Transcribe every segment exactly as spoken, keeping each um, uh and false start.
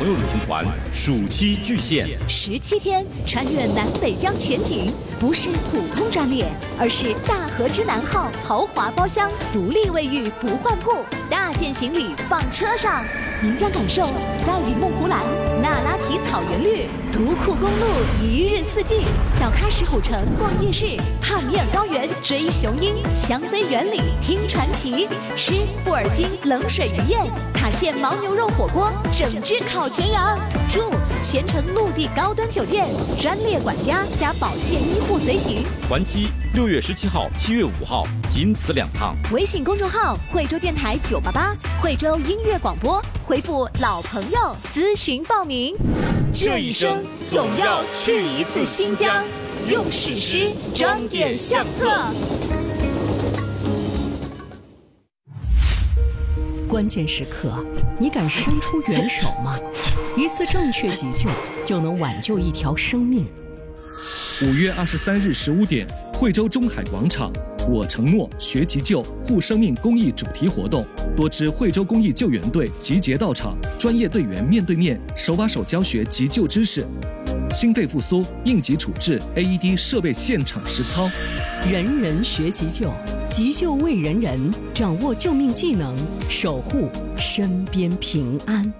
朋友旅行团暑期巨献， 十七天穿越南北疆全景，不是普通专列，而是大和之南号豪华包厢，独立卫浴不换铺，大件行李放车上。您将感受赛里木湖蓝、那拉提草原绿、独库公路一日四季，到喀什古城逛夜市，帕米尔高原追雄鹰，香妃园里听传奇，吃布尔津冷水鱼宴，塔县牦牛肉火锅，整只烤全羊，住全程陆地高端酒店，专列管家加保健医护随行。 还机六月十七号、七月五号，仅此两趟。 微信公众号惠州电台九八八，惠州音乐广播，回复老朋友咨询报名。这一生总要去一次新疆，用史诗装点相册。 关键时刻，你敢伸出援手吗？一次正确急救就能挽救一条生命。 五月二十三日十五点，惠州中海广场，我承诺学急救护生命公益主题活动，多支惠州公益救援队集结到场，专业队员面对面手把手教学急救知识，心肺复苏、应急处置、A E D 设备现场实操。 人人学急救，急救为人人，掌握救命技能，守护身边平安。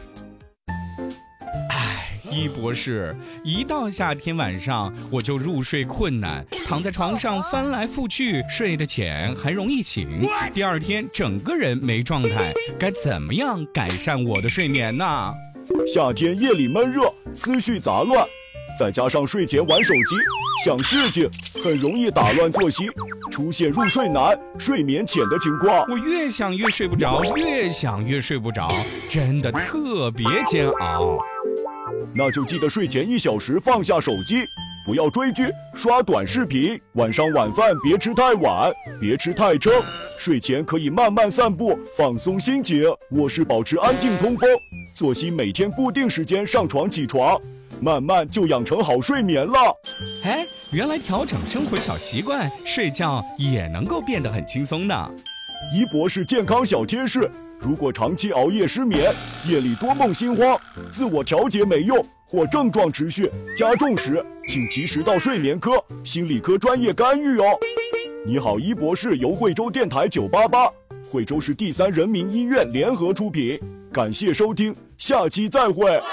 一博士，一到夏天晚上我就入睡困难，躺在床上翻来覆去，睡得浅还容易醒，第二天整个人没状态，该怎么样改善我的睡眠呢？ 夏天夜里闷热，思绪杂乱，再加上睡前玩手机想事情，很容易打乱作息，出现入睡难、睡眠浅的情况。 我越想越睡不着，越想越睡不着，真的特别煎熬。 那就记得睡前一小时放下手机，不要追剧、刷短视频，晚上晚饭别吃太晚，别吃太撑，睡前可以慢慢散步，放松心情，卧室保持安静通风，作息每天固定时间上床起床，慢慢就养成好睡眠了。 哎，原来调整生活小习惯，睡觉也能够变得很轻松呢。 一博士健康小贴士：如果长期熬夜失眠，夜里多梦心慌，自我调节没用，或症状持续加重时，请及时到睡眠科、心理科专业干预哦。你好，一博士由惠州电台九八八、惠州市第三人民医院联合出品，感谢收听，下期再会。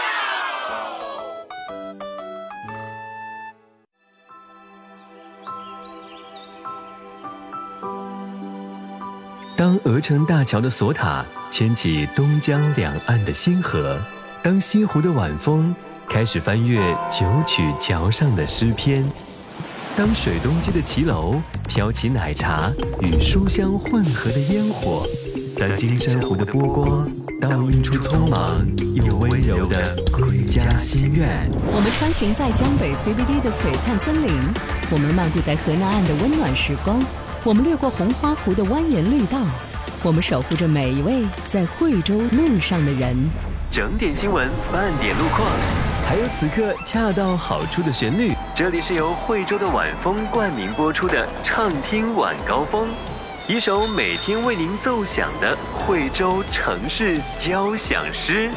当鹅城大桥的索塔牵起东江两岸的星河，当西湖的晚风开始翻阅九曲桥上的诗篇，当水东街的骑楼飘起奶茶与书香混合的烟火，当金山湖的波光倒映出匆忙又温柔的归家心愿。 我们穿行在江北 C B D 的璀璨森林，我们漫步在河南岸的温暖时光，我们掠过红花湖的蜿蜒绿道，我们守护着每一位在惠州路上的人。 整点新闻，半点路况，还有此刻恰到好处的旋律。这里是由惠州的晚风冠名播出的畅听晚高峰，一首每天为您奏响的惠州城市交响诗。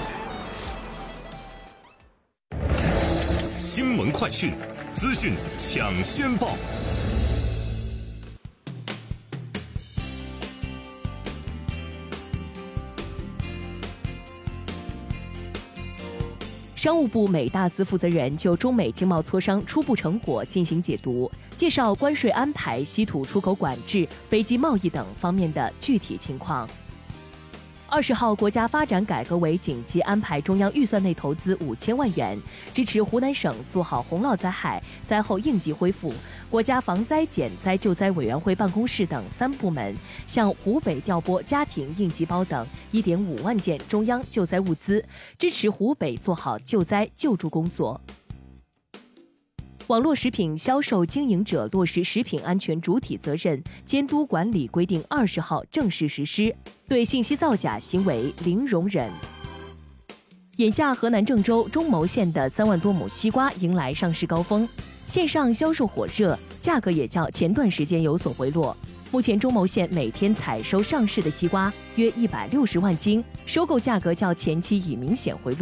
新闻快讯，资讯抢先报。 商务部美大司负责人就中美经贸磋商初步成果进行解读，介绍关税安排、稀土出口管制、飞机贸易等方面的具体情况。二十号，国家发展改革委紧急安排中央预算内投资五千万元，支持湖南省做好洪涝灾害灾后应急恢复。国家防灾减灾救灾委员会办公室等三部门向湖北调拨家庭应急包等一点五万件中央救灾物资，支持湖北做好救灾救助工作。网络食品销售经营者落实食品安全主体责任监督管理规定二十号正式实施，对信息造假行为零容忍。眼下河南郑州中牟县的三万多亩西瓜迎来上市高峰，线上销售火热，价格也较前段时间有所回落。目前中牟县每天采收上市的西瓜约一百六十万斤，收购价格较前期已明显回落。